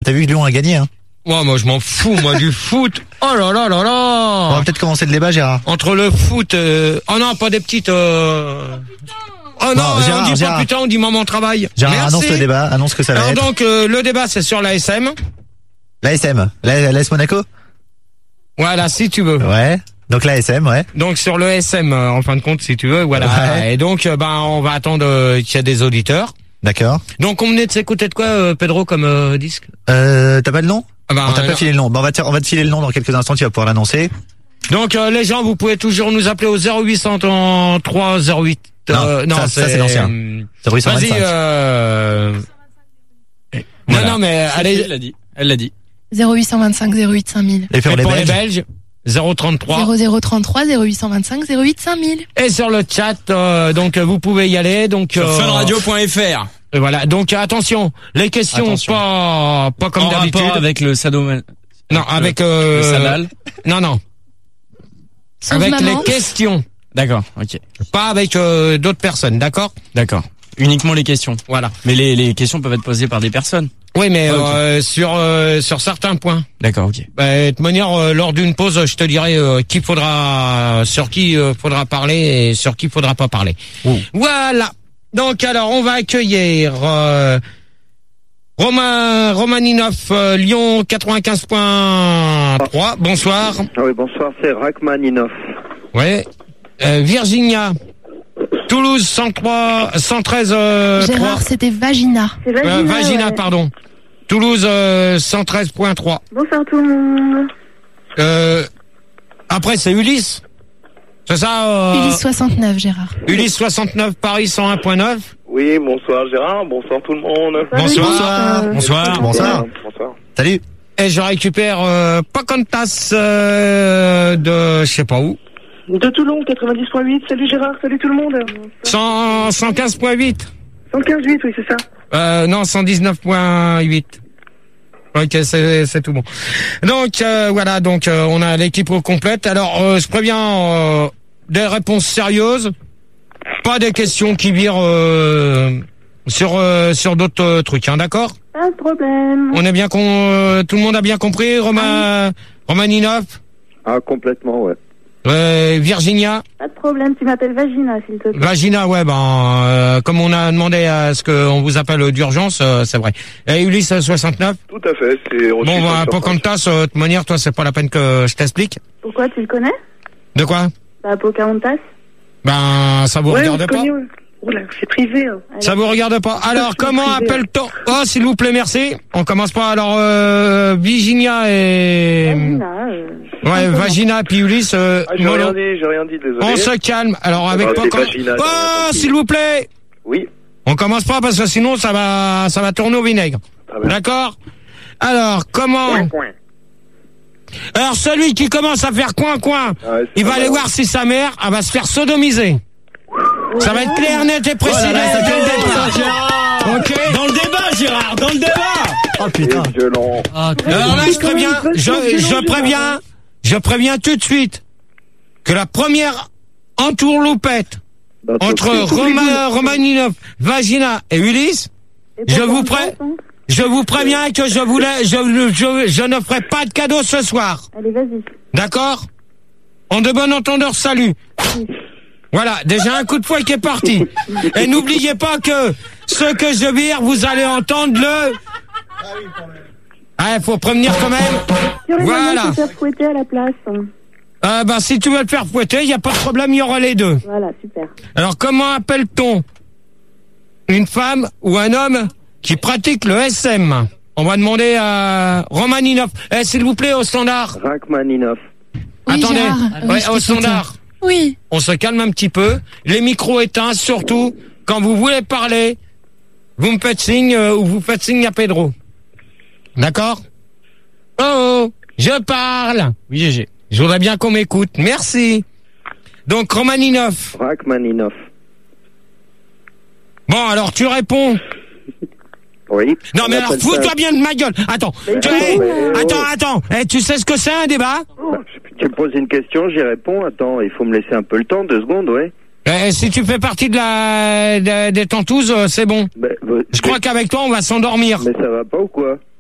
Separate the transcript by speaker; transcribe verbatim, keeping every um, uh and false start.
Speaker 1: T'as vu que Lyon a gagné, hein?
Speaker 2: Ouais, moi je m'en fous, moi du foot. Oh là là là là.
Speaker 1: On va peut-être commencer le débat, Gérard.
Speaker 2: Entre le foot, euh... oh non, pas des petites. Euh... Oh non,
Speaker 1: non Gérard,
Speaker 2: on dit
Speaker 1: Gérard.
Speaker 2: pas putain, on dit moment travail.
Speaker 1: Gérard,
Speaker 2: Merci.
Speaker 1: annonce le débat, annonce que ça va
Speaker 2: Alors
Speaker 1: être.
Speaker 2: donc euh, le débat c'est sur l'A S M.
Speaker 1: L'A S M, l'A S Monaco.
Speaker 2: Voilà, si tu veux.
Speaker 1: Ouais. Donc l'A S M, ouais.
Speaker 2: Donc sur le S M, euh, en fin de compte, si tu veux, voilà.
Speaker 1: Ouais.
Speaker 2: Et donc, euh, ben, on va attendre euh, qu'il y ait des auditeurs.
Speaker 1: D'accord.
Speaker 2: Donc on venait de s'écouter de quoi, euh, Pedro, comme euh, disque?
Speaker 1: Euh, t'as pas le nom?
Speaker 2: Ah ben,
Speaker 1: On t'a
Speaker 2: euh,
Speaker 1: pas filé le nom. Bon, on va te, on va te filer le nom dans quelques instants, tu vas pouvoir l'annoncer.
Speaker 2: Donc euh, les gens, vous pouvez toujours nous appeler au zéro huit cent trois zéro huit. Euh,
Speaker 1: Non, ça, ça, c'est l'ancien.
Speaker 2: euh,
Speaker 1: zéro huit cent vingt-cinq.
Speaker 2: Vas-y. Euh...
Speaker 1: Voilà.
Speaker 2: Non, non, mais allez.
Speaker 3: Elle l'a dit. Elle l'a dit.
Speaker 4: zéro huit cent vingt-cinq zéro huit cinq mille.
Speaker 1: Et pour,
Speaker 2: Et
Speaker 1: les,
Speaker 2: pour
Speaker 1: Belges,
Speaker 2: les Belges, zéro trente-trois.
Speaker 4: zéro zéro trente-trois zéro huit cent vingt-cinq zéro huit cinq mille.
Speaker 2: Et sur le chat, euh, donc euh, vous pouvez y aller. Donc
Speaker 3: Sur
Speaker 2: euh,
Speaker 3: funradio point f r.
Speaker 2: et voilà. Donc euh, attention, les questions
Speaker 3: Attention.
Speaker 2: pas pas comme
Speaker 3: En
Speaker 2: d'habitude.
Speaker 3: rapport avec le sadoma...
Speaker 2: Non, avec euh,
Speaker 3: le sadal.
Speaker 2: Non, non.
Speaker 4: Sauf
Speaker 2: avec
Speaker 4: maman.
Speaker 2: les questions,
Speaker 3: D'accord, ok.
Speaker 2: pas avec euh, d'autres personnes, d'accord?
Speaker 3: D'accord. Uniquement les questions.
Speaker 2: Voilà.
Speaker 3: Mais les, les questions peuvent être posées par des personnes.
Speaker 2: Oui, mais
Speaker 3: Ah, ok.
Speaker 2: euh, sur euh, sur certains points.
Speaker 3: D'accord, ok.
Speaker 2: Bah, de toute manière, euh, lors d'une pause, je te dirai euh, qui faudra, sur qui euh, faudra parler et sur qui faudra pas parler.
Speaker 1: Oh.
Speaker 2: Voilà. Donc alors, on va accueillir euh, Romain Romaninov, euh, Lyon quatre-vingt-quinze point trois. Bonsoir.
Speaker 5: Ah oui, bonsoir, c'est Rachmaninov.
Speaker 2: Ouais. Euh, Virginia, Toulouse cent trois, cent treize. Euh,
Speaker 4: Gérard,
Speaker 2: trois.
Speaker 4: c'était Vagina.
Speaker 6: C'est
Speaker 2: Euh,
Speaker 6: Vagina,
Speaker 2: Vagina,
Speaker 6: ouais.
Speaker 2: pardon. Toulouse euh, cent treize point trois.
Speaker 6: Bonsoir tout le monde.
Speaker 2: Euh, après, c'est Ulysse. C'est ça euh,
Speaker 4: Ulysse soixante-neuf, Gérard.
Speaker 2: Ulysse soixante-neuf, Paris cent un point neuf.
Speaker 5: Oui, bonsoir Gérard, bonsoir tout le monde.
Speaker 2: Bonsoir.
Speaker 1: Bonsoir. Bonsoir.
Speaker 5: Bonsoir.
Speaker 1: Salut.
Speaker 2: Et je récupère euh, Pocahontas euh, de je sais pas où.
Speaker 6: De Toulon, quatre-vingt-dix point huit. Salut Gérard, salut tout le monde.
Speaker 2: cent, cent quinze point huit.
Speaker 6: cent quinze virgule huit, oui, c'est ça.
Speaker 2: Euh, non, cent dix-neuf point huit. Ok, c'est, c'est tout bon. Donc euh, voilà, donc euh, on a l'équipe au complète. Alors euh, je préviens euh, des réponses sérieuses, pas des questions qui virent euh, sur euh, sur d'autres euh, trucs, hein, d'accord?
Speaker 6: Pas de problème.
Speaker 2: On est bien con, euh, tout le monde a bien compris, Romain, Romaninov,
Speaker 5: Ah, complètement, ouais.
Speaker 2: euh, Virginia,
Speaker 6: Pas de problème, tu m'appelles Vagina, s'il te plaît.
Speaker 2: Vagina, ouais, ben euh, comme on a demandé à ce qu'on vous appelle d'urgence, euh, c'est vrai. Et Ulysse soixante-neuf.
Speaker 5: Tout à fait, c'est...
Speaker 2: Bon, bah, Pocahontas, euh, de toute manière, toi, c'est pas la peine que je t'explique.
Speaker 6: Pourquoi, tu le connais?
Speaker 2: De quoi?
Speaker 6: Bah, Pocahontas.
Speaker 2: Ben, ça vous
Speaker 6: Ouais,
Speaker 2: regarde
Speaker 6: je
Speaker 2: pas?
Speaker 6: connais, ouais. Oula, c'est privé, hein.
Speaker 2: Ça vous regarde pas? Alors,
Speaker 6: c'est
Speaker 2: comment
Speaker 6: privé.
Speaker 2: appelle-t-on? Oh, s'il vous plaît, merci. On commence pas. Alors, euh, Virginia et...
Speaker 6: Vagina, euh,
Speaker 2: Ouais,
Speaker 6: simplement.
Speaker 2: Vagina puis Ulysse, euh,
Speaker 5: Ah, j'ai
Speaker 2: mollo.
Speaker 5: rien dit, j'ai rien dit, désolé.
Speaker 2: On se calme. Alors, avec
Speaker 5: Ah, c'est
Speaker 2: Pocahontas...
Speaker 5: Vagina, j'ai rien
Speaker 2: Oh,
Speaker 5: compris.
Speaker 2: s'il vous plaît.
Speaker 5: Oui,
Speaker 2: On commence pas parce que sinon, ça va, ça va tourner au vinaigre.
Speaker 5: très bien.
Speaker 2: D'accord? Alors, comment...
Speaker 5: Coin, coin.
Speaker 2: Alors, celui qui commence à faire coin-coin,
Speaker 5: Ah ouais, c'est
Speaker 2: il va
Speaker 5: pas
Speaker 2: aller
Speaker 5: mal.
Speaker 2: voir si sa mère, elle va se faire sodomiser. Ça va être clair, net et précis dès le départ. Ok?
Speaker 3: Dans le débat, Gérard, dans le débat.
Speaker 1: Oh putain.
Speaker 5: C'est violent.
Speaker 3: Ah,
Speaker 2: Alors là, je préviens, je, je préviens, je préviens tout de suite que la première entourloupette
Speaker 5: Bah,
Speaker 2: entre Romain, Romaninov, Vagina et Ulysse,
Speaker 6: Et
Speaker 2: je
Speaker 6: pourquoi
Speaker 2: vous
Speaker 6: on
Speaker 2: pré-
Speaker 6: passe, hein?
Speaker 2: je vous préviens que je voulais, je, je, je ne ferai pas de cadeau ce soir.
Speaker 6: Allez, vas-y.
Speaker 2: D'accord? En de bon entendeur, salut. Voilà, déjà un coup de fouet qui est parti. Et n'oubliez pas que ce que je vire, vous allez entendre le... Ah, il faut prévenir quand même.
Speaker 6: Il y aurait moyen
Speaker 2: Voilà.
Speaker 6: de se faire fouetter à la place. hein.
Speaker 2: Euh, bah, si tu veux le faire fouetter, il n'y a pas de problème, il y aura les deux.
Speaker 6: Voilà, super.
Speaker 2: Alors, comment appelle-t-on une femme ou un homme qui pratique le S M? On va demander à Romaninov. Eh, s'il vous plaît, au standard.
Speaker 5: Rachmaninov.
Speaker 4: Oui,
Speaker 2: Attendez.
Speaker 4: Gérard. Oui,
Speaker 2: Ouais,
Speaker 4: je
Speaker 2: au
Speaker 4: t'écoute.
Speaker 2: standard.
Speaker 4: Oui.
Speaker 2: On se calme un petit peu. Les micros éteints, surtout. Quand vous voulez parler, vous me faites signe euh, ou vous faites signe à Pedro. D'accord? Oh, oh, je parle.
Speaker 3: oui, G G.
Speaker 2: Je voudrais bien qu'on m'écoute. Merci. Donc, Romaninov.
Speaker 5: Rachmaninov.
Speaker 2: Bon, alors tu réponds.
Speaker 5: Oui.
Speaker 2: Non,
Speaker 5: On
Speaker 2: mais alors
Speaker 5: appelle
Speaker 2: fous-toi
Speaker 5: ça-
Speaker 2: bien de ma gueule. Attends.
Speaker 6: Mais
Speaker 2: Tu,
Speaker 6: non,
Speaker 2: eh,
Speaker 5: mais-
Speaker 2: attends, attends. Eh, tu sais ce que c'est un débat?
Speaker 5: Bah, tu me poses une question, j'y réponds. Attends, il faut me laisser un peu le temps, deux secondes, ouais.
Speaker 2: Eh, si tu fais partie de la de- des tentouses, euh, c'est bon.
Speaker 5: Bah, bah,
Speaker 2: Je crois qu'avec toi, on va s'endormir.
Speaker 5: Mais ça va pas ou quoi?